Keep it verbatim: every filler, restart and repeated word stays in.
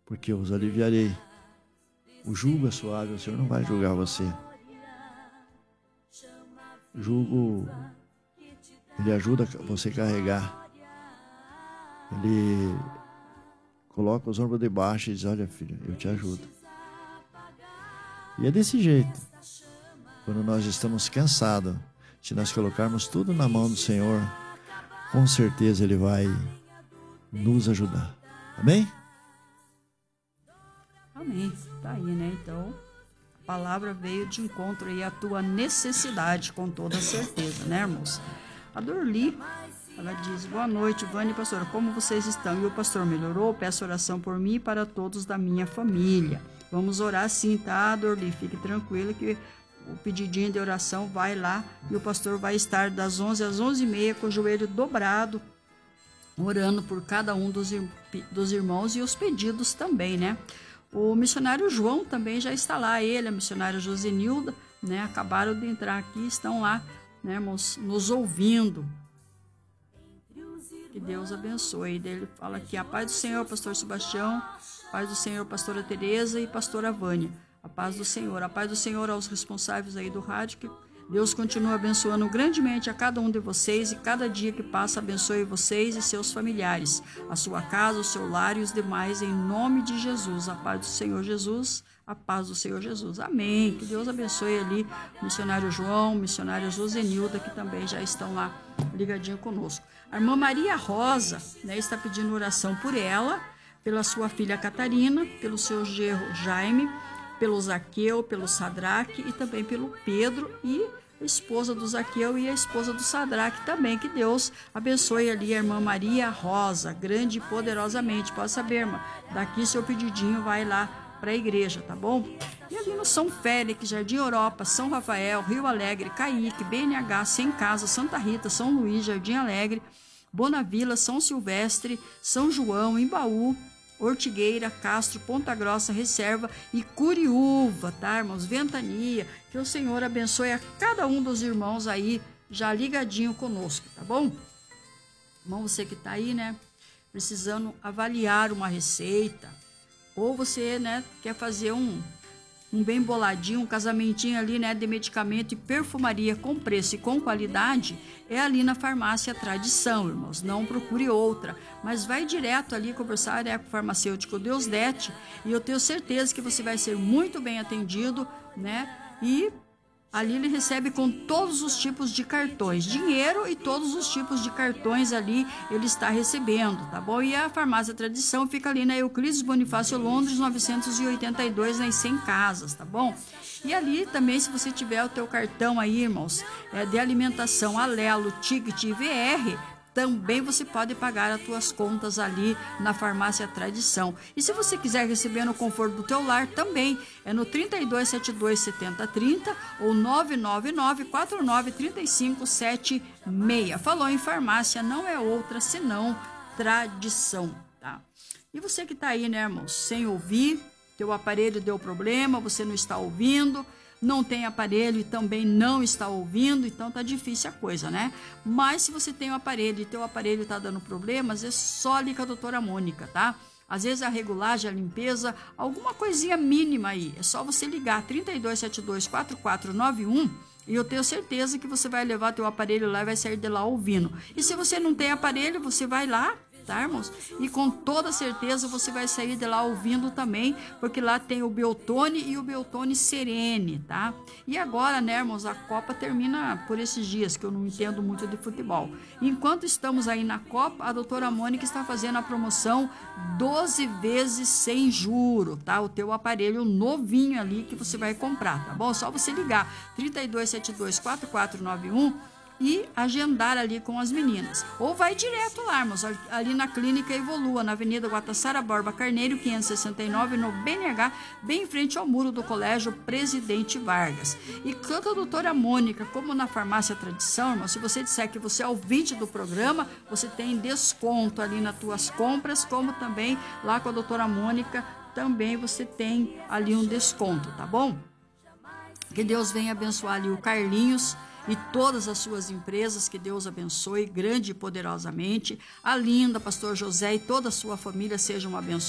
porque eu os aliviarei. O jugo é suave, o Senhor não vai julgar você. O jugo, ele ajuda você a carregar. Ele coloca os ombros debaixo e diz, olha filho, eu te ajudo. E é desse jeito. Quando nós estamos cansados, se nós colocarmos tudo na mão do Senhor, com certeza Ele vai nos ajudar. Amém? Amém. Tá aí, né? Então, a palavra veio de encontro aí à tua necessidade, com toda certeza, né, irmãos? A Dorli, ela diz, boa noite, Vânia e pastor, como vocês estão? E o pastor melhorou? Peço oração por mim e para todos da minha família. Vamos orar sim, tá, Dorli? Fique tranquila que o pedidinho de oração vai lá e o pastor vai estar das onze às onze e meia com o joelho dobrado, orando por cada um dos, dos irmãos e os pedidos também, né? O missionário João também já está lá, ele, a missionária Josenilda, né? Acabaram de entrar aqui, estão lá, né, irmãos, nos ouvindo. Que Deus abençoe. Ele fala aqui, a paz do Senhor, pastor Sebastião, paz do Senhor, pastora Tereza e pastora Vânia. A paz do Senhor, a paz do Senhor aos responsáveis aí do rádio, que Deus continua abençoando grandemente a cada um de vocês e cada dia que passa abençoe vocês e seus familiares, a sua casa, o seu lar e os demais, em nome de Jesus. A paz do Senhor Jesus, a paz do Senhor Jesus. Amém. Que Deus abençoe ali o missionário João, missionária Josenilda, que também já estão lá ligadinho conosco. A irmã Maria Rosa, né, está pedindo oração por ela, pela sua filha Catarina, pelo seu genro Jaime, pelo Zaqueu, pelo Sadraque e também pelo Pedro e a esposa do Zaqueu e a esposa do Sadraque também. Que Deus abençoe ali a irmã Maria Rosa, grande e poderosamente. Pode saber, irmã, daqui seu pedidinho vai lá para a igreja, tá bom? E ali no São Félix, Jardim Europa, São Rafael, Rio Alegre, Caique, B N H, Sem Casa, Santa Rita, São Luís, Jardim Alegre, Bonavila, São Silvestre, São João, Embaú, Ortigueira, Castro, Ponta Grossa, Reserva e Curiúva, tá, irmãos? Ventania, que o Senhor abençoe a cada um dos irmãos aí, já ligadinho conosco, tá bom? Irmão, você que tá aí, né, precisando avaliar uma receita, ou você, né, quer fazer um, um bem boladinho, um casamentinho ali, né, de medicamento e perfumaria com preço e com qualidade, é ali na Farmácia Tradição, irmãos. Não procure outra, mas vai direto ali conversar, né, com o farmacêutico Deusdete, e eu tenho certeza que você vai ser muito bem atendido, né, e ali ele recebe com todos os tipos de cartões, dinheiro e todos os tipos de cartões ali ele está recebendo, tá bom? E a Farmácia Tradição fica ali na Euclides Bonifácio Londres, novecentos e oitenta e dois, nas cem casas, tá bom? E ali também, se você tiver o teu cartão aí, irmãos, é, de alimentação Alelo, Ticket e V R, também você pode pagar as tuas contas ali na Farmácia Tradição. E se você quiser receber no conforto do teu lar, também é no trinta e dois, setenta e dois, setenta, trinta ou nove nove nove, quatro nove três cinco sete seis. Falou em farmácia, não é outra senão Tradição, tá? E você que tá aí, né, irmãos, sem ouvir, teu aparelho deu problema, você não está ouvindo, não tem aparelho e também não está ouvindo, então tá difícil a coisa, né? Mas se você tem o aparelho e teu aparelho tá dando problemas, é só ali com a doutora Mônica, tá? Às vezes a regulagem, a limpeza, alguma coisinha mínima aí, é só você ligar trinta e dois, setenta e dois, quarenta e quatro noventa e um e eu tenho certeza que você vai levar teu aparelho lá e vai sair de lá ouvindo. E se você não tem aparelho, você vai lá, tá, irmãos? E com toda certeza você vai sair de lá ouvindo também, porque lá tem o Beltone e o Beltone Serene, tá? E agora, né, irmãos, a Copa termina por esses dias, que eu não entendo muito de futebol. Enquanto estamos aí na Copa, a doutora Mônica está fazendo a promoção doze vezes sem juro, tá? O teu aparelho novinho ali que você vai comprar, tá bom? Só você ligar trinta e dois, setenta e dois, quarenta e quatro noventa e um e agendar ali com as meninas. Ou vai direto lá, irmãos, ali na Clínica Evolua, na Avenida Guatassara Borba Carneiro, quinhentos e sessenta e nove, no B N H, bem em frente ao muro do Colégio Presidente Vargas. E tanto a doutora Mônica como na Farmácia Tradição, irmão, se você disser que você é ouvinte do programa, você tem desconto ali nas tuas compras, como também lá com a doutora Mônica, também você tem ali um desconto, tá bom? Que Deus venha abençoar ali o Carlinhos e todas as suas empresas, que Deus abençoe grande e poderosamente. A linda, pastor José e toda a sua família sejam abençoados.